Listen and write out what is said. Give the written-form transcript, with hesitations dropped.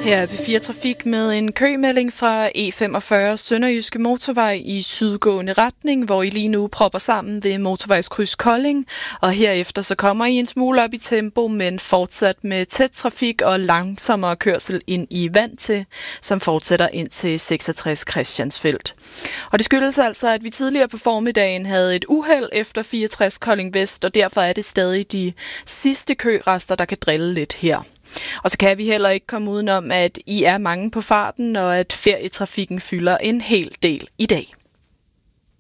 Her er P4 Trafik med en kømelding fra E45 Sønderjyske Motorvej i sydgående retning, hvor I lige nu propper sammen ved motorvejskryds Kolding. Og herefter så kommer I en smule op i tempo, men fortsat med tæt trafik og langsommere kørsel ind i vand til, som fortsætter ind til 66 Christiansfelt. Og det skyldes altså, at vi tidligere på formiddagen havde et uheld efter 64 Kolding Vest, og derfor er det stadig de sidste kørester, der kan drille lidt her. Og så kan vi heller ikke komme udenom, at I er mange på farten, og at ferietrafikken fylder en hel del i dag.